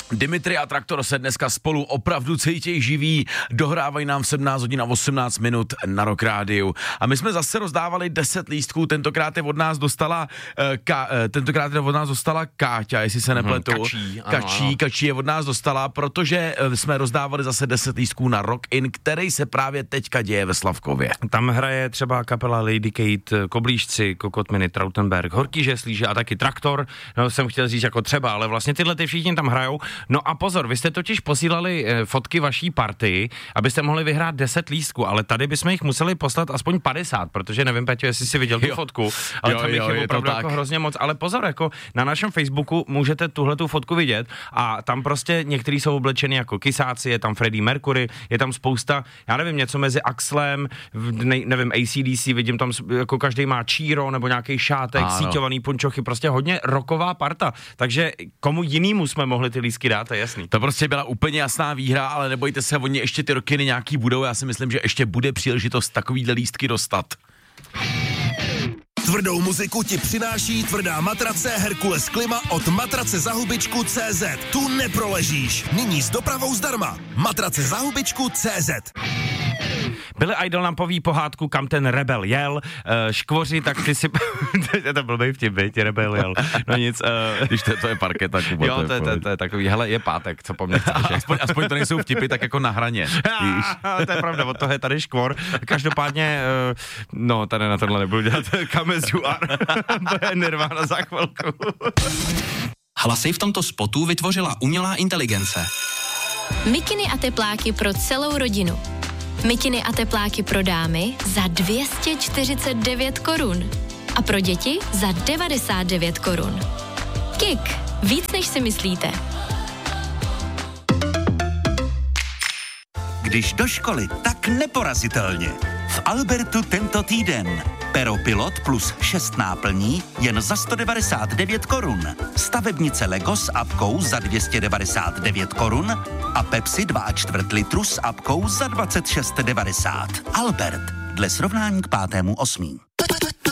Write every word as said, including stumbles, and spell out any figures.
Dimitri a Traktor se dneska spolu opravdu cítějí živí, dohrávají nám v sedmnáct hodin a osmnáct minut na Rock Rádiu. A my jsme zase rozdávali deset lístků, tentokrát je od nás dostala, uh, ka, uh, tentokrát je od nás dostala Káťa, jestli se nepletu. Hmm, kačí, ano, kačí, ano. kačí je od nás dostala, protože uh, jsme rozdávali zase deset lístků na Rock In, který se právě teďka děje ve Slavkově. Tam hraje třeba kapela Lady Kate, Koblížci, Kokotminy, Trautenberg, Horký žeslíže a taky Traktor. No, jsem chtěl říct jako třeba, ale vlastně tyhle ty všichni tam hrajou. No a pozor, vy jste totiž posílali e, fotky vaší party, abyste mohli vyhrát deset lístků, ale tady bychom jich museli poslat aspoň padesát, protože nevím, Peťo, jestli jsi viděl tu jo. fotku, ale jo, tam jich jo, je je opravdu jako hrozně moc. Ale pozor, jako na našem Facebooku můžete tuhletu fotku vidět a tam prostě některý jsou oblečeni jako kysáci, je tam Freddie Mercury, je tam spousta, já nevím, něco mezi Axlem, ne, nevím, A C D C, vidím tam, jako každý má číro nebo nějaký šátek, ano. Síťovaný punčochy, prostě hodně rocková parta, takže komu jinému jsme mohli ty lístky dát, to je jasný. To prostě byla úplně jasná výhra, ale nebojte se, oni ještě ty rokiny nějaký budou, já si myslím, že ještě bude příležitost takovýhle lístky dostat. Tvrdou muziku ti přináší tvrdá matrace Herkules Klima od matrace za hubičku tečka cé zet. Tu neproležíš. Nyní s dopravou zdarma. Matrace za hubičku tečka cé zet. Billy Idol nám poví pohádku, kam ten rebel jel, uh, škvoři, tak ty si... to byl blbej vtip, viď, rebel jel. No nic. Uh... Když to, to je parketa, Kuba. Jo, to je, to, je, to je takový, hele, je pátek, co po mně chceš. aspoň, aspoň to nejsou vtipy, tak jako na hraně. To je pravda, od toho je tady škvor. Každopádně, uh, no, tady na tohle nebudu dělat. Come as you are. To je Nirvana za chvilku. Hlasy v tomto spotu vytvořila umělá inteligence. Mikiny a tepláky pro celou rodinu. Mikiny a tepláky pro dámy za dvě stě čtyřicet devět korun a pro děti za devadesát devět korun. Kik, víc než si myslíte. Když do školy, tak neporazitelně. V Albertu tento týden. Pero Pilot plus šest náplní jen za sto devadesát devět korun. Stavebnice Lego s apkou za dvě stě devadesát devět korun a Pepsi dva a čtvrt litru s apkou za dvacet šest devadesát. Albert, dle srovnání k pátému osmí.